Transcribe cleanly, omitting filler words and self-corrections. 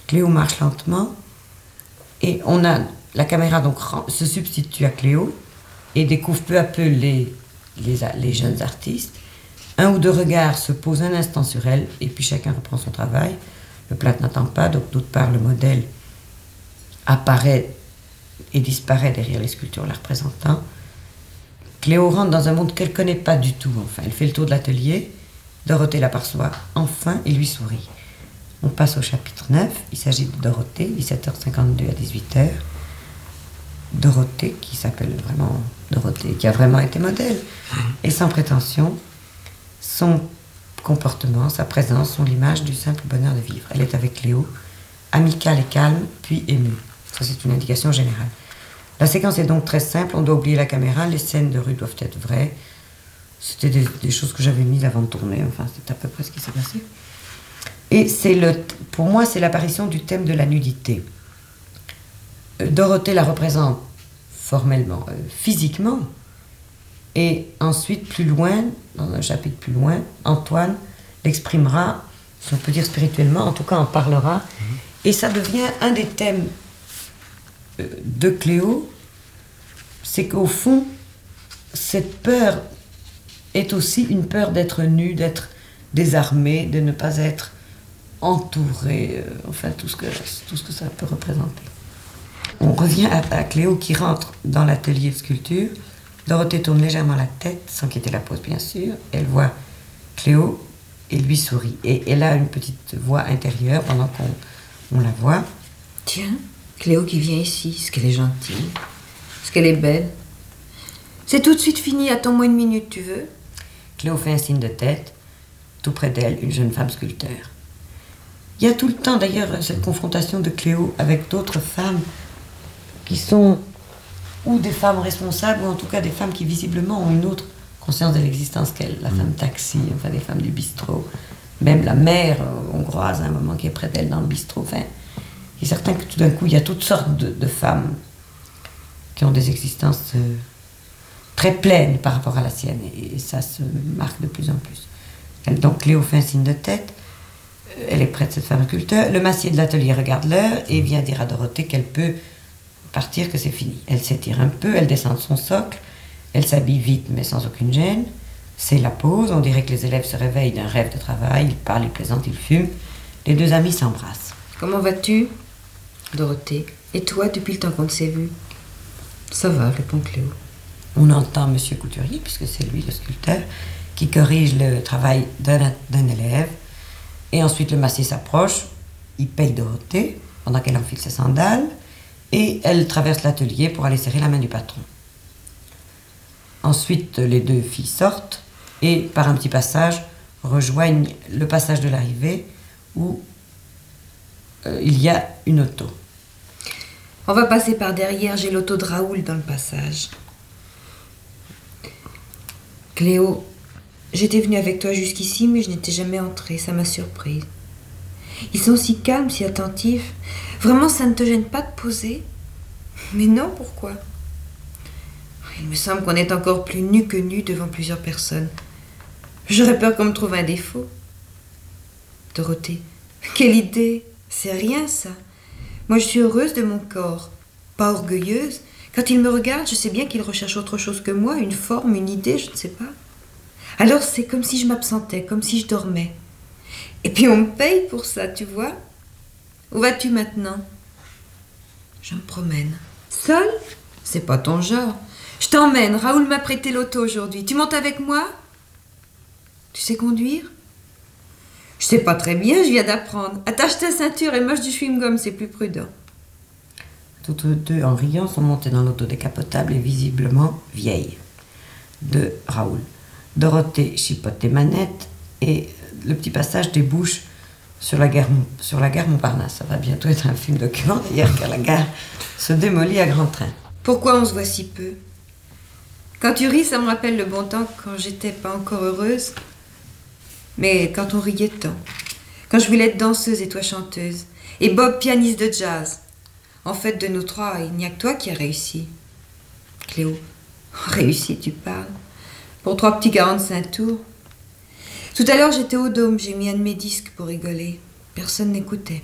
Cléo marche lentement et la caméra donc se substitue à Cléo et découvre peu à peu les jeunes artistes. Un ou deux regards se posent un instant sur elle et puis chacun reprend son travail. Le plâtre n'attend pas, donc d'autre part le modèle apparaît et disparaît derrière les sculptures la représentant. Cléo rentre dans un monde qu'elle ne connaît pas du tout. Enfin, elle fait le tour de l'atelier. Dorothée l'aperçoit enfin et lui sourit. On passe au chapitre 9. Il s'agit de Dorothée, 17h52 à 18h. Dorothée, qui s'appelle vraiment Dorothée, qui a vraiment été modèle. Et sans prétention, son comportement, sa présence sont l'image du simple bonheur de vivre. Elle est avec Cléo, amicale et calme, puis émue. Ça, c'est une indication générale. La séquence est donc très simple, on doit oublier la caméra, les scènes de rue doivent être vraies. C'était des choses que j'avais mises avant de tourner, enfin, c'est à peu près ce qui s'est passé. Et pour moi, c'est l'apparition du thème de la nudité. Dorothée la représente formellement, physiquement, et ensuite, plus loin, dans un chapitre plus loin, Antoine l'exprimera, si on peut dire spirituellement, en tout cas en parlera, et ça devient un des thèmes de Cléo, c'est qu'au fond, cette peur est aussi une peur d'être nue, d'être désarmée, de ne pas être entourée, enfin tout ce que ça peut représenter. On revient à Cléo qui rentre dans l'atelier de sculpture. Dorothée tourne légèrement la tête, sans quitter la pose bien sûr. Elle voit Cléo et lui sourit. Et elle a une petite voix intérieure pendant qu'on la voit. Tiens, Cléo qui vient ici, est-ce qu'elle est gentille? Est-ce qu'elle est belle? C'est tout de suite fini, attends-moi une minute, tu veux? Cléo fait un signe de tête. Tout près d'elle, une jeune femme sculpteur. Il y a tout le temps d'ailleurs cette confrontation de Cléo avec d'autres femmes qui sont ou des femmes responsables, ou en tout cas des femmes qui visiblement ont une autre conscience de l'existence qu'elle. La femme taxi, enfin des femmes du bistrot. Même la mère hongroise à un moment qui est près d'elle dans le bistrot. Enfin, il est certain que tout d'un coup, il y a toutes sortes de femmes qui ont des existences très pleines par rapport à la sienne. Et ça se marque de plus en plus. Donc Cléo fait un signe de tête. Elle est près de cette femme sculpteur. Le massier de l'atelier regarde l'heure et vient dire à Dorothée qu'elle peut partir, que c'est fini. Elle s'étire un peu, elle descend de son socle, elle s'habille vite mais sans aucune gêne. C'est la pause, on dirait que les élèves se réveillent d'un rêve de travail, ils parlent, ils plaisantent, ils fument. Les deux amis s'embrassent. Comment vas-tu, Dorothée? Et toi, depuis le temps qu'on ne s'est vu? Ça va, répond Cléo. On entend Monsieur Couturier, puisque c'est lui le sculpteur, qui corrige le travail d'un élève. Et ensuite le massier s'approche, il paye Dorothée pendant qu'elle enfile ses sandales et elle traverse l'atelier pour aller serrer la main du patron. Ensuite les deux filles sortent et par un petit passage rejoignent le passage de l'arrivée où il y a une auto. On va passer par derrière, j'ai l'auto de Raoul dans le passage. Cléo, j'étais venue avec toi jusqu'ici, mais je n'étais jamais entrée, ça m'a surprise. Ils sont si calmes, si attentifs. Vraiment, ça ne te gêne pas de poser? Mais non, pourquoi? Il me semble qu'on est encore plus nus que nus devant plusieurs personnes. J'aurais peur qu'on me trouve un défaut. Dorothée, quelle idée! C'est rien, ça. Moi, je suis heureuse de mon corps, pas orgueilleuse. Quand il me regarde, je sais bien qu'il recherche autre chose que moi, une forme, une idée, je ne sais pas. Alors c'est comme si je m'absentais, comme si je dormais. Et puis on me paye pour ça, tu vois. Où vas-tu maintenant? Je me promène. Seule? C'est pas ton genre. Je t'emmène, Raoul m'a prêté l'auto aujourd'hui. Tu montes avec moi? Tu sais conduire? Je sais pas très bien, je viens d'apprendre. Attache ta ceinture et mâche du chewing-gum, c'est plus prudent. Toutes deux, en riant, sont montées dans l'auto décapotable et visiblement vieille de Raoul. Dorothée chipote des manettes et le petit passage débouche sur la gare Montparnasse. Ça va bientôt être un film document d'ailleurs, car la gare se démolit à grand train. Pourquoi on se voit si peu? Quand tu ris, ça me rappelle le bon temps quand j'étais pas encore heureuse. Mais quand on riait tant. Quand je voulais être danseuse et toi chanteuse. Et Bob pianiste de jazz. En fait, de nous trois, il n'y a que toi qui as réussi. Cléo, réussi, tu parles. Pour 3 petits 45 tours. Tout à l'heure, j'étais au Dôme, j'ai mis un de mes disques pour rigoler. Personne n'écoutait.